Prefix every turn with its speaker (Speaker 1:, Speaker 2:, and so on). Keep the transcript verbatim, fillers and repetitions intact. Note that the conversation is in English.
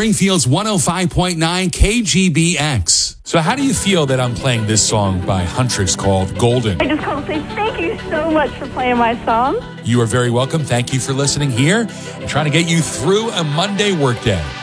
Speaker 1: Springfield's one oh five point nine K G B X. So how do you feel that I'm playing this song by Huntrix called Golden?
Speaker 2: I just want to say thank you so much for playing my song.
Speaker 1: You are very welcome. Thank you for listening here and trying to get you through a Monday workday.